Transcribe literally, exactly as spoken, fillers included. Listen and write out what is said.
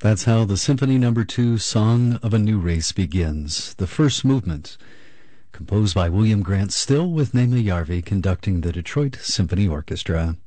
That's how the Symphony Number Two, Song of a New Race, begins. The first movement, composed by William Grant Still, with Nema Yarvi conducting the Detroit Symphony Orchestra.